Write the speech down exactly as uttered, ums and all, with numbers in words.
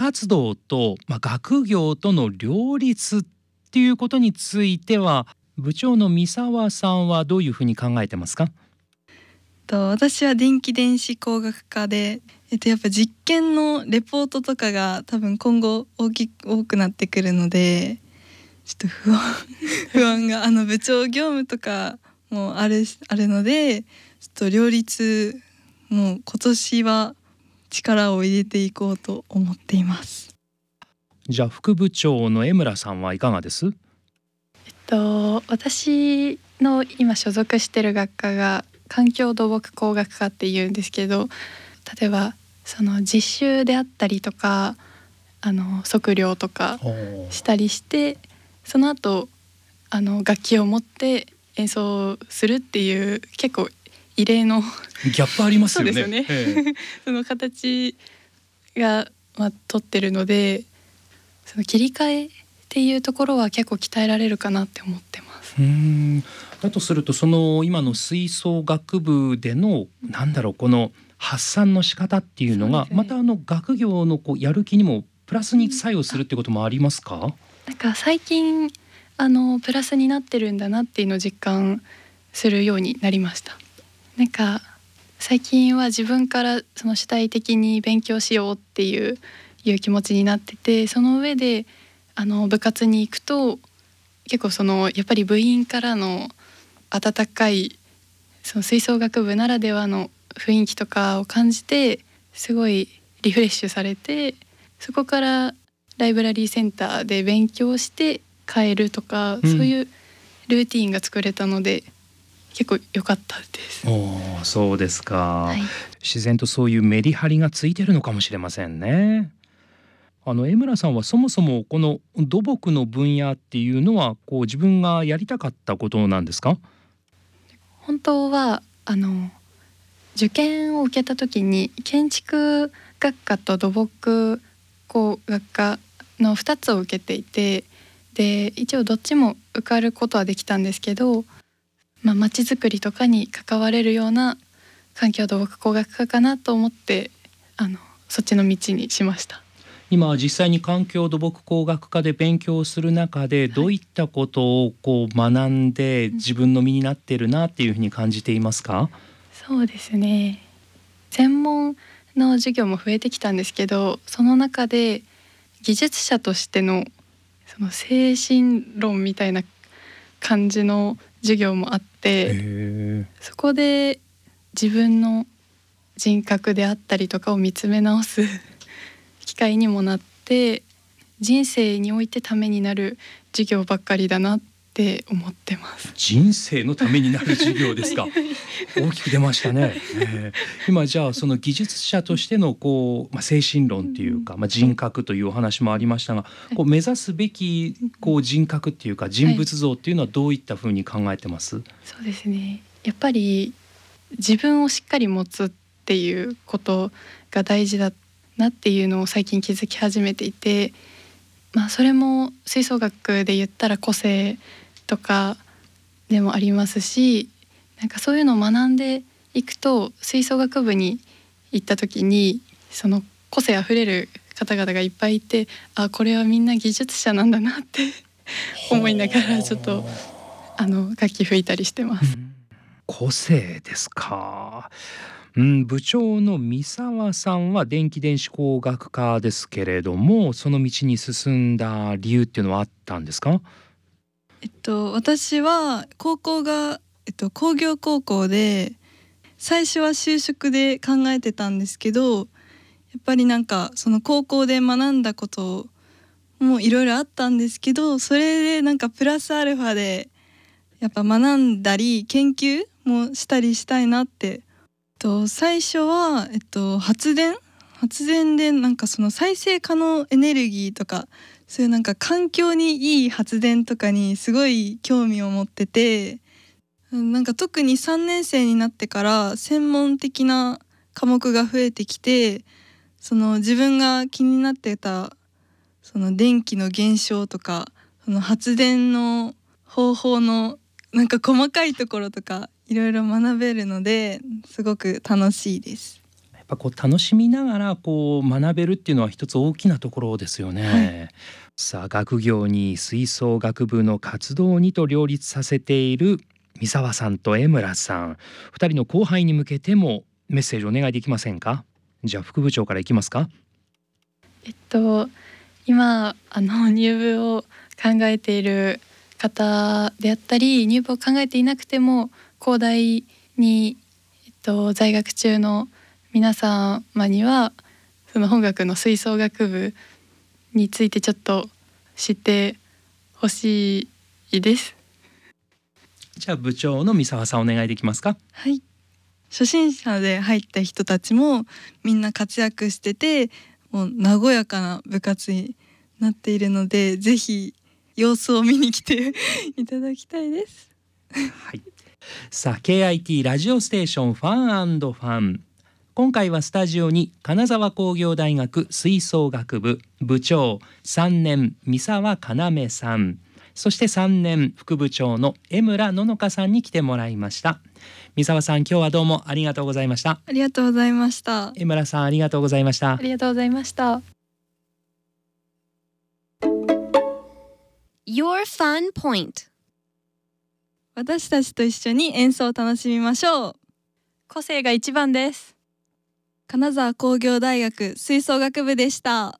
活動と、まあ、学業との両立っていうことについては、部長の三沢さんはどういうふうに考えてますか？ と私は電気電子工学科で、えっと、やっぱ実験のレポートとかが多分今後大き多くなってくるので、ちょっと不安不安があの部長業務とかもあるあるので、ちょっと両立もう今年は力を入れていこうと思っています。 じゃあ副部長の江村さんはいかがです？ えっと、私の今所属してる学科が環境土木工学科っていうんですけど、例えばその実習であったりとか、あの測量とかしたりして、その後あの楽器を持って演奏するっていう結構異例のギャップありますよね。 そうですよね、 ええ、 その形が、まあ、取ってるので、その切り替えっていうところは結構鍛えられるかなって思ってます。 うーんだとすると、その今の吹奏楽部でのなんだろう、この発散の仕方っていうのが、 そうですね、 またあの学業のこうやる気にもプラスに作用するってこともありますか？ なんか最近あのプラスになってるんだなっていうのを実感するようになりました。なんか最近は自分からその主体的に勉強しようっていういう気持ちになってて、その上であの部活に行くと結構そのやっぱり部員からの温かいその吹奏楽部ならではの雰囲気とかを感じて、すごいリフレッシュされて、そこからライブラリーセンターで勉強して帰るとか、 うん、 そういうルーティーンが作れたので結構良かったです。 おー、そうですか、 はい、 自然とそういうメリハリがついてるのかもしれませんね。あの江村さんはそもそもこの土木の分野っていうのはこう自分がやりたかったことなんですか？ 本当はあの受験を受けた時に建築学科と土木工学科のふたつを受けていて、で一応どっちも受かることはできたんですけど、まあ、街づくりとかに関われるような環境土木工学科かなと思って、あのそっちの道にしました。 今実際に環境土木工学科で勉強する中で、どういったことをこう学んで自分の身になっているなっていうふうに感じていますか？ そうですね、専門の授業も増えてきたんですけど、その中で技術者としてのその精神論みたいな感じの授業もあって、 へー、 そこで自分の人格であったりとかを見つめ直す機会にもなって、人生においてためになる授業ばっかりだなって思ってます。 人生のためになる授業ですか？大きく出ましたね、えー今じゃあその技術者としてのこう、まあ、精神論っていうか、まあ、人格というお話もありましたが、こう目指すべきこう人格っていうか人物像っていうのはどういったふうに考えてます？ そうですね、やっぱり自分をしっかり持つっていうことが大事だなっていうのを最近気づき始めていて、まあ、それも吹奏楽で言ったら個性とかでもありますし、なんかそういうのを学んでいくと、吹奏楽部に行った時にその個性あふれる方々がいっぱいいて、あ、これはみんな技術者なんだなって思いながらちょっとあの楽器吹いたりしてます。 個性ですか。うん、部長の三沢さんは電気電子工学科ですけれども、その道に進んだ理由っていうのはあったんですか？ えっと私は高校が、えっと、工業高校で、最初は就職で考えてたんですけど、やっぱりなんかその高校で学んだこともいろいろあったんですけど、それでなんかプラスアルファでやっぱ学んだり研究もしたりしたいなって。えっと最初は、えっと、発電発電でなんかその再生可能エネルギーとか、そういうなんか環境にいい発電とかにすごい興味を持ってて、なんか特にさんねん生になってから専門的な科目が増えてきて、その自分が気になってたその電気の現象とか、その発電の方法のなんか細かいところとかいろいろ学べるので、すごく楽しいです。 ぱこう楽しみながらこう学べるっていうのは一つ大きなところですよね。はい、さあ学業に吹奏楽部の活動にと両立させている三沢さんと江村さん、ふたりの後輩に向けてもメッセージお願いできませんか。じゃあ副部長からいきますか。 えっと今あの入部を考えている方であったり、入部を考えていなくても高大に、えっと、在学中の皆様にはその本学の吹奏楽部についてちょっと知ってほしいです。 じゃあ部長の三沢さんお願いできますか。 はい、初心者で入った人たちもみんな活躍してて、もう和やかな部活になっているので、ぜひ様子を見に来ていただきたいです。 はい、さあ ケーアイティー ラジオステーションファン&ファン、今回はスタジオに金沢工業大学吹奏楽部部長さんねん三沢要さん、そしてさんねん副部長の江村ののかさんに来てもらいました。三沢さん、今日はどうもありがとうございました。 ありがとうございました。 江村さん、ありがとうございました。 ありがとうございました。 Your Fun Point。 私たちと一緒に演奏を楽しみましょう。 個性が一番です。 金沢工業大学吹奏楽部でした。